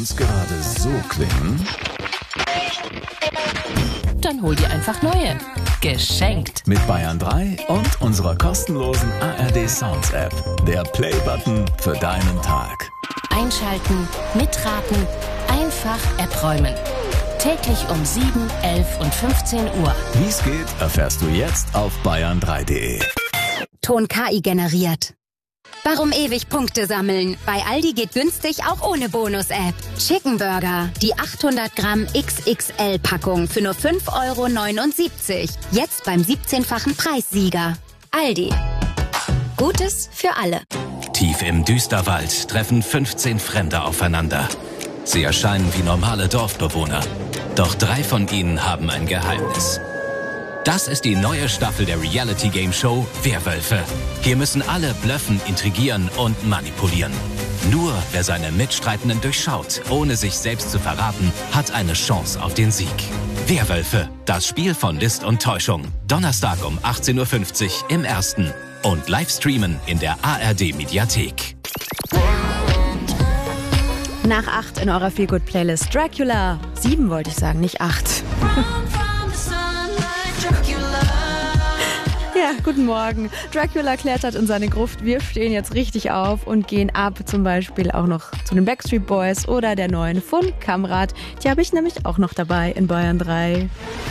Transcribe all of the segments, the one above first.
Sounds gerade so klingen? Dann hol dir einfach neue. Geschenkt. Mit Bayern 3 und unserer kostenlosen ARD Sounds App. Der Play-Button für deinen Tag. Einschalten, mitraten, einfach App räumen. Täglich um 7, 11 und 15 Uhr. Wie es geht, erfährst du jetzt auf bayern3.de. Ton KI generiert. Warum ewig Punkte sammeln? Bei Aldi geht günstig auch ohne Bonus-App. Chicken Burger, die 800 Gramm XXL-Packung für nur 5,79 €. Jetzt beim 17-fachen Preissieger. Aldi. Gutes für alle. Tief im Düsterwald treffen 15 Fremde aufeinander. Sie erscheinen wie normale Dorfbewohner. Doch 3 von ihnen haben ein Geheimnis. Das ist die neue Staffel der Reality-Game-Show Werwölfe. Hier müssen alle blöffen, intrigieren und manipulieren. Nur wer seine Mitstreitenden durchschaut, ohne sich selbst zu verraten, hat eine Chance auf den Sieg. Werwölfe, das Spiel von List und Täuschung. Donnerstag um 18:50 Uhr im Ersten. Und live streamen in der ARD-Mediathek. Nach 8 in eurer Feelgood-Playlist Dracula. 7 wollte ich sagen, nicht 8. Ja, guten Morgen. Dracula klettert in seine Gruft. Wir stehen jetzt richtig auf und gehen ab. Zum Beispiel auch noch zu den Backstreet Boys oder der neuen von Kamrat. Die habe ich nämlich auch noch dabei in Bayern 3.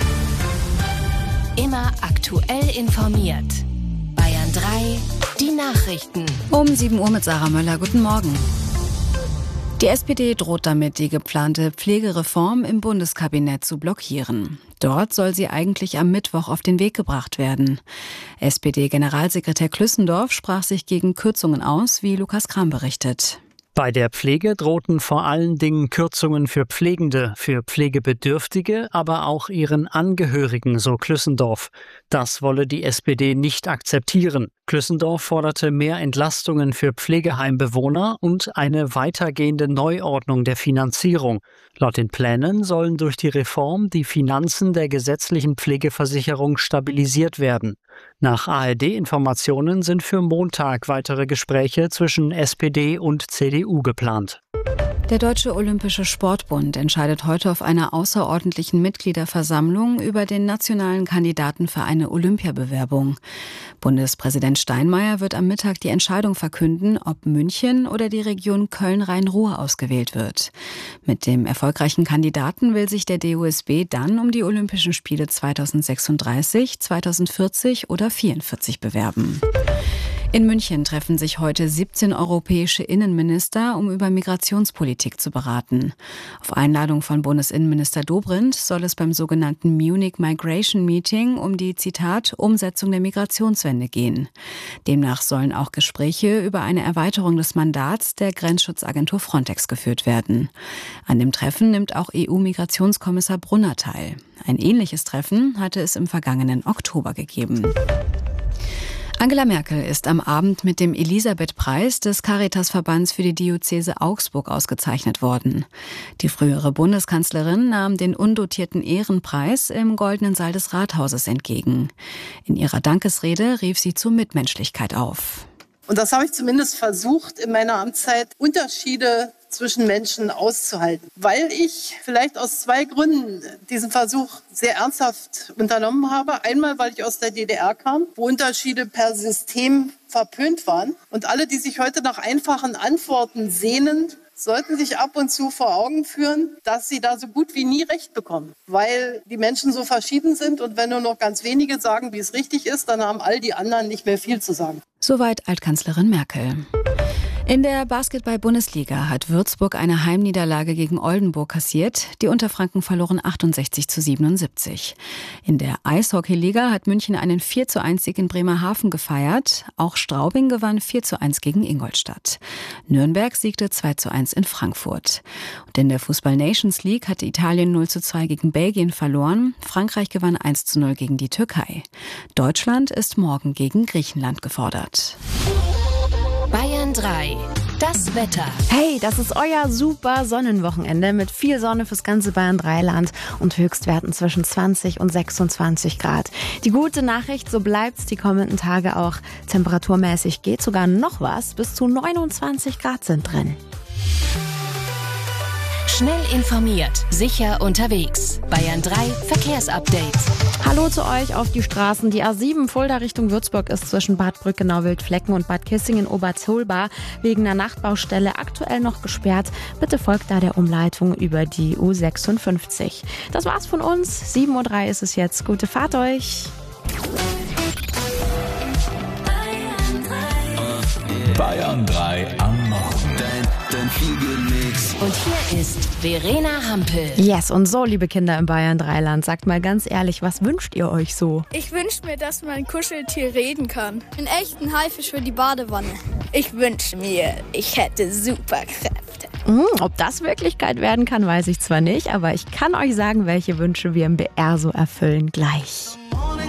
Immer aktuell informiert. Bayern 3, die Nachrichten. Um 7 Uhr mit Sarah Möller. Guten Morgen. Die SPD droht damit, die geplante Pflegereform im Bundeskabinett zu blockieren. Dort soll sie eigentlich am Mittwoch auf den Weg gebracht werden. SPD-Generalsekretär Klüssendorf sprach sich gegen Kürzungen aus, wie Lukas Kram berichtet. Bei der Pflege drohten vor allen Dingen Kürzungen für Pflegende, für Pflegebedürftige, aber auch ihren Angehörigen, so Klüssendorf. Das wolle die SPD nicht akzeptieren. Klüssendorf forderte mehr Entlastungen für Pflegeheimbewohner und eine weitergehende Neuordnung der Finanzierung. Laut den Plänen sollen durch die Reform die Finanzen der gesetzlichen Pflegeversicherung stabilisiert werden. Nach ARD-Informationen sind für Montag weitere Gespräche zwischen SPD und CDU geplant. Der Deutsche Olympische Sportbund entscheidet heute auf einer außerordentlichen Mitgliederversammlung über den nationalen Kandidaten für eine Olympiabewerbung. Bundespräsident Steinmeier wird am Mittag die Entscheidung verkünden, ob München oder die Region Köln-Rhein-Ruhr ausgewählt wird. Mit dem erfolgreichen Kandidaten will sich der DOSB dann um die Olympischen Spiele 2036, 2040 oder 2044 bewerben. In München treffen sich heute 17 europäische Innenminister, um über Migrationspolitik zu beraten. Auf Einladung von Bundesinnenminister Dobrindt soll es beim sogenannten Munich Migration Meeting um die, Zitat, Umsetzung der Migrationswende gehen. Demnach sollen auch Gespräche über eine Erweiterung des Mandats der Grenzschutzagentur Frontex geführt werden. An dem Treffen nimmt auch EU-Migrationskommissar Brunner teil. Ein ähnliches Treffen hatte es im vergangenen Oktober gegeben. Angela Merkel ist am Abend mit dem Elisabeth-Preis des Caritas-Verbands für die Diözese Augsburg ausgezeichnet worden. Die frühere Bundeskanzlerin nahm den undotierten Ehrenpreis im Goldenen Saal des Rathauses entgegen. In ihrer Dankesrede rief sie zur Mitmenschlichkeit auf. Und das habe ich zumindest versucht, in meiner Amtszeit Unterschiede zwischen Menschen auszuhalten. Weil ich vielleicht aus 2 Gründen diesen Versuch sehr ernsthaft unternommen habe. Einmal, weil ich aus der DDR kam, wo Unterschiede per System verpönt waren. Und alle, die sich heute nach einfachen Antworten sehnen, sollten sich ab und zu vor Augen führen, dass sie da so gut wie nie recht bekommen. Weil die Menschen so verschieden sind und wenn nur noch ganz wenige sagen, wie es richtig ist, dann haben all die anderen nicht mehr viel zu sagen. Soweit Altkanzlerin Merkel. In der Basketball-Bundesliga hat Würzburg eine Heimniederlage gegen Oldenburg kassiert. Die Unterfranken verloren 68:77. In der Eishockeyliga hat München einen 4:1-Sieg in Bremerhaven gefeiert. Auch Straubing gewann 4:1 gegen Ingolstadt. Nürnberg siegte 2:1 in Frankfurt. Und in der Fußball-Nations League hatte Italien 0:2 gegen Belgien verloren. Frankreich gewann 1:0 gegen die Türkei. Deutschland ist morgen gegen Griechenland gefordert. Bayern 3, das Wetter. Hey, das ist euer super Sonnenwochenende mit viel Sonne fürs ganze Bayern 3-Land und Höchstwerten zwischen 20 und 26 Grad. Die gute Nachricht, so bleibt's die kommenden Tage auch. Temperaturmäßig geht sogar noch was, bis zu 29 Grad sind drin. Schnell informiert, sicher unterwegs. Bayern 3 Verkehrsupdate. Hallo zu euch auf die Straßen. Die A7 Fulda Richtung Würzburg ist zwischen Bad Brückenau-Wildflecken und Bad Kissingen-Oberzollbar wegen einer Nachtbaustelle aktuell noch gesperrt. Bitte folgt da der Umleitung über die U56. Das war's von uns. 7:03 Uhr ist es jetzt. Gute Fahrt euch. Bayern 3 am Morgen. Und hier ist Verena Hampel. Yes, und so, liebe Kinder im Bayern 3-Land, sagt mal ganz ehrlich, was wünscht ihr euch so? Ich wünsche mir, dass mein Kuscheltier reden kann. Einen echten Haifisch für die Badewanne. Ich wünsche mir, ich hätte Superkräfte. Ob das Wirklichkeit werden kann, weiß ich zwar nicht, aber ich kann euch sagen, welche Wünsche wir im BR so erfüllen gleich.